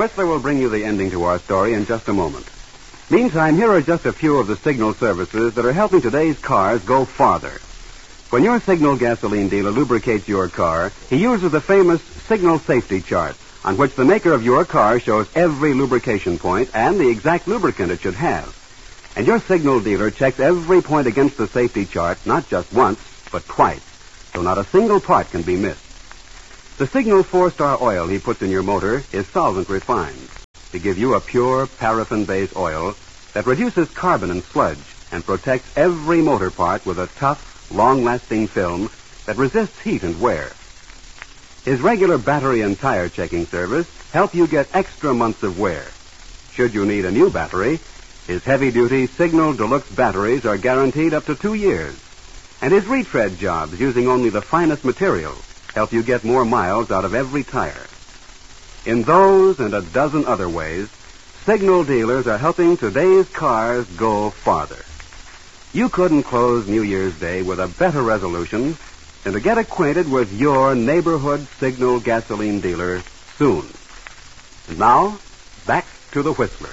Whistler will bring you the ending to our story in just a moment. Meantime, here are just a few of the Signal services that are helping today's cars go farther. When your Signal gasoline dealer lubricates your car, he uses the famous Signal safety chart, on which the maker of your car shows every lubrication point and the exact lubricant it should have. And your Signal dealer checks every point against the safety chart, not just once, but twice, so not a single part can be missed. The Signal 4-star oil he puts in your motor is solvent refined to give you a pure paraffin-based oil that reduces carbon and sludge and protects every motor part with a tough, long-lasting film that resists heat and wear. His regular battery and tire checking service help you get extra months of wear. Should you need a new battery, his heavy-duty Signal Deluxe batteries are guaranteed up to 2 years. And his retread jobs, using only the finest material, help you get more miles out of every tire. In those and a dozen other ways, Signal dealers are helping today's cars go farther. You couldn't close New Year's Day with a better resolution than to get acquainted with your neighborhood Signal gasoline dealer soon. And now, back to the Whistler.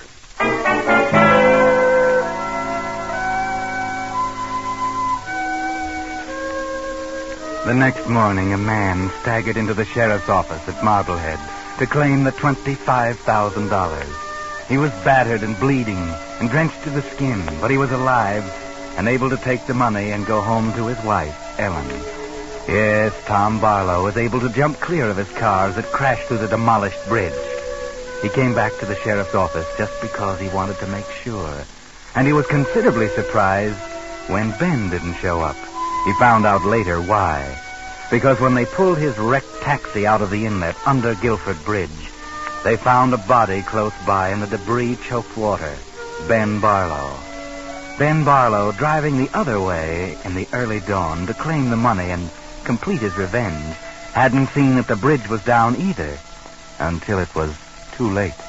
The next morning, a man staggered into the sheriff's office at Marblehead to claim the $25,000. He was battered and bleeding and drenched to the skin, but he was alive and able to take the money and go home to his wife, Ellen. Yes, Tom Barlow was able to jump clear of his car as it crashed through the demolished bridge. He came back to the sheriff's office just because he wanted to make sure. And he was considerably surprised when Ben didn't show up. He found out later why. Because when they pulled his wrecked taxi out of the inlet under Guilford Bridge, they found a body close by in the debris-choked water. Ben Barlow. Ben Barlow, driving the other way in the early dawn to claim the money and complete his revenge, hadn't seen that the bridge was down either until it was too late.